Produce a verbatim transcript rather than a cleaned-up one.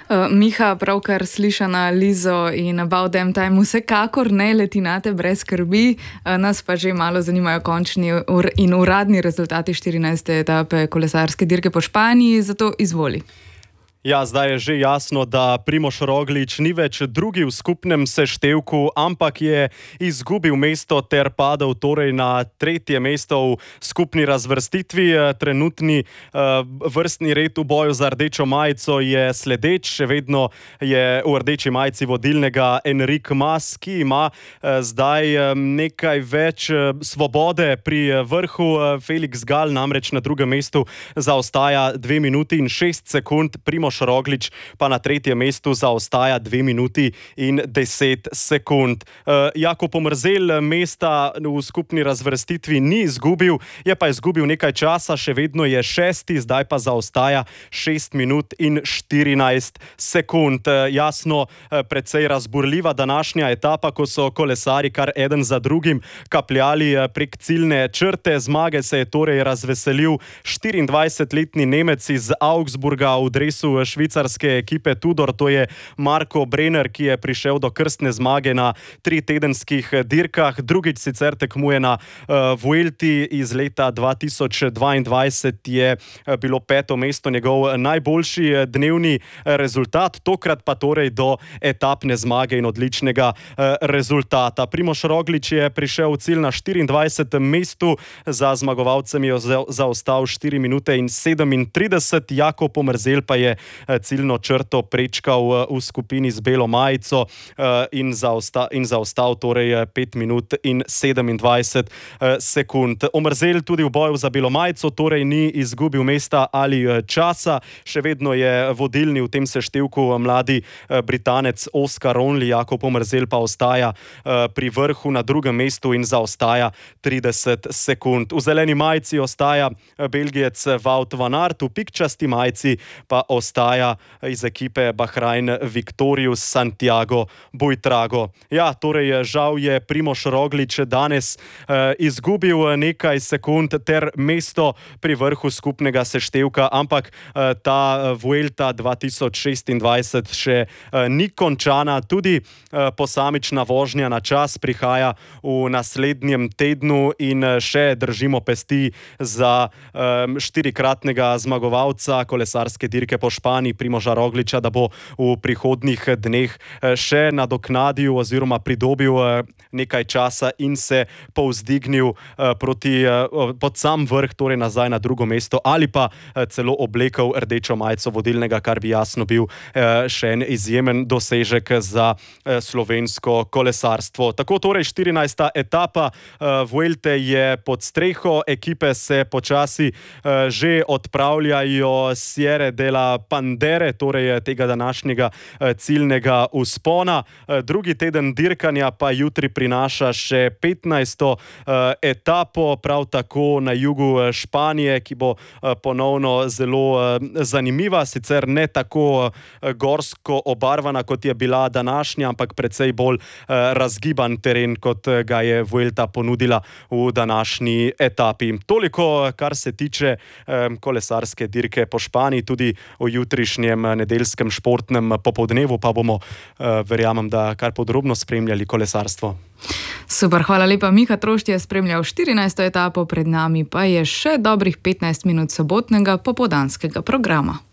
Uh, Miha, pravkar slišana Lizo in About Damn Time vsekakor ne leti nate brez skrbi. Uh, nas pa že malo zanimajo končni ur in uradni rezultati štirinajste etape kolesarske dirke po Španiji, zato izvoli. Ja, zdaj je že jasno, da Primož Roglič ni več drugi v skupnem seštevku, ampak je izgubil mesto ter padel torej na tretje mesto v skupni razvrstitvi. Trenutni uh, vrstni red v boju za rdečo majico je sledeč. Še vedno je v rdeči majici vodilnega Enric Mas, ki ima uh, zdaj um, nekaj več uh, svobode pri vrhu. Felix Gal namreč na drugem mestu zaostaja dve minuti in šest sekund. Primož Roglič pa na tretjem mestu zaostaja dve minuti in deset sekund. Uh, Jakob Omerzel mesta v skupni razvrstitvi ni izgubil, je pa izgubil nekaj časa, še vedno je šesti, zdaj pa zaostaja šest minut in štirinajst sekund. Uh, jasno, uh, precej razburljiva današnja etapa, ko so kolesari kar eden za drugim kapljali uh, prek ciljne črte. Zmage se je torej razveselil štiriindvajsetletni Nemec iz Augsburga v dresu švicarske ekipe Tudor, to je Marko Brenner, ki je prišel do krstne zmage na tritedenskih dirkah. Drugič sicer tekmuje na uh, Vuelti, iz leta dva tisoč dvaindvajset je uh, bilo peto mesto njegov najboljši dnevni rezultat, tokrat pa torej do etapne zmage in odličnega uh, rezultata. Primož Roglič je prišel v cilj na štiriindvajsetem mestu, za zmagovalcem je zaostal štiri minute in sedemintrideset, Jakob Omerzel pa je ciljno črto prečkal v skupini z belo majico in zaostal, in zaostal torej pet minut in sedemindvajset sekund. Omerzel tudi v boju za belo majico torej ni izgubil mesta ali časa, še vedno je vodilni v tem seštevku mladi Britanec Oscar Onley, Jakob Omerzel pa ostaja pri vrhu na drugem mestu in zaostaja trideset sekund. V zeleni majici ostaja Belgijec Wout van Aert, v pikčasti majici pa ostaja iz ekipe Bahrain Victorious Santiago Buitrago. Ja, torej žal je Primož Roglič danes eh, izgubil nekaj sekund ter mesto pri vrhu skupnega seštevka, ampak eh, ta Vuelta dva tisoč šestindvajset še eh, ni končana. Tudi eh, posamična vožnja na čas prihaja v naslednjem tednu in še držimo pesti za eh, štirikratnega zmagovalca kolesarske dirke po Španiji Primoža Rogliča, da bo v prihodnjih dneh še nadoknadil oziroma pridobil nekaj časa in se povzdignil proti, pod sam vrh, torej nazaj na drugo mesto ali pa celo oblekel rdečo majico vodilnega, kar bi jasno bil še en izjemen dosežek za slovensko kolesarstvo. Tako torej štirinajsta etapa Vuelte je pod streho, ekipe se počasi že odpravljajo Sierre de la Pandere, torej tega današnjega ciljnega vzpona. Drugi teden dirkanja pa jutri prinaša še petnajsto etapo, prav tako na jugu Španije, ki bo ponovno zelo zanimiva, sicer ne tako gorsko obarvana, kot je bila današnja, ampak precej bolj razgiban teren, kot ga je Vuelta ponudila v današnji etapi. Toliko, kar se tiče kolesarske dirke po Španiji, tudi v jutrišnjem nedeljskem športnem popoldnevu pa bomo, verjamem, da kar podrobno spremljali kolesarstvo. Super, hvala lepa. Miha Trošt je spremljal štirinajsto etapo, pred nami pa je še dobrih petnajst minut sobotnega popoldanskega programa.